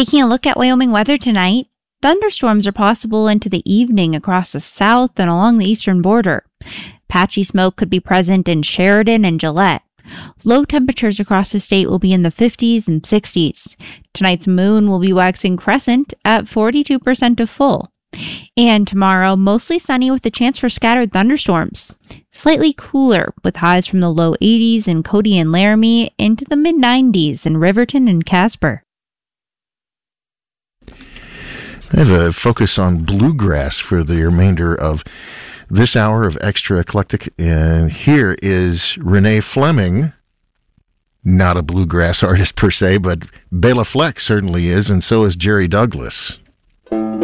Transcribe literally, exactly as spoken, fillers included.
Taking a look at Wyoming weather tonight, thunderstorms are possible into the evening across the south and along the eastern border. Patchy smoke could be present in Sheridan and Gillette. Low temperatures across the state will be in the fifties and sixties. Tonight's moon will be waxing crescent at forty-two percent to full. And tomorrow, mostly sunny with a chance for scattered thunderstorms. Slightly cooler with highs from the low eighties in Cody and Laramie into the mid nineties in Riverton and Casper. I have a focus on bluegrass for the remainder of this hour of Extra Eclectic, and here is Renee Fleming, not a bluegrass artist per se, but Bela Fleck certainly is, and so is Jerry Douglas.